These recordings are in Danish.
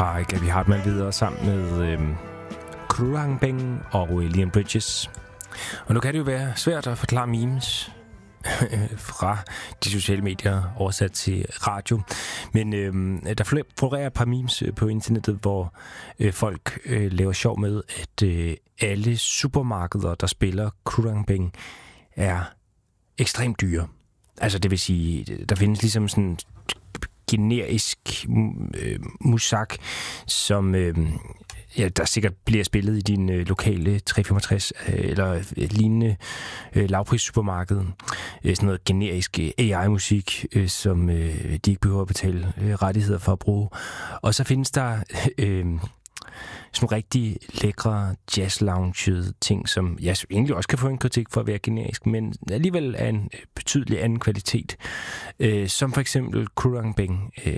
fra Gabby Hartmann videre sammen med Khruangbin og Leon Bridges. Og nu kan det jo være svært at forklare memes fra de sociale medier oversat til radio. Men der florerer et par memes på internettet, hvor folk laver sjov med, at alle supermarkeder, der spiller Khruangbin, er ekstremt dyre. Altså det vil sige, der findes ligesom sådan generisk musak, som der sikkert bliver spillet i din lokale 365 eller lignende lavpris-supermarked. Sådan noget generisk AI-musik, som de ikke behøver at betale rettigheder for at bruge. Og så findes der sådan rigtig lækre jazz-loungede ting, som jeg egentlig også kan få en kritik for at være generisk, men alligevel er en betydelig anden kvalitet. Som for eksempel Khruangbin,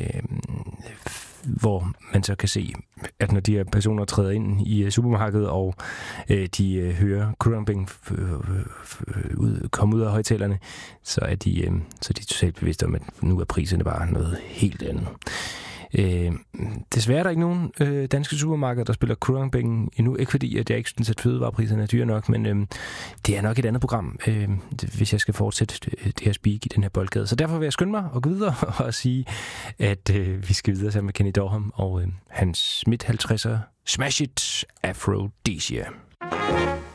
hvor man så kan se, at når de her personer træder ind i supermarkedet, og de hører Khruangbin komme ud af højtalerne, så er de totalt bevidste om, at nu er priserne bare noget helt andet. Desværre er der ikke nogen danske supermarkeder, der spiller Khruangbin endnu. Ikke fordi, at jeg ikke synes, at fødevarepriserne er dyre nok, men det er nok et andet program, hvis jeg skal fortsætte det her speak i den her boldgade. Så derfor vil jeg skynde mig og gå videre og sige, at vi skal videre sammen med Kenny Dorham og hans midt-50'er Smash It Aphrodisia.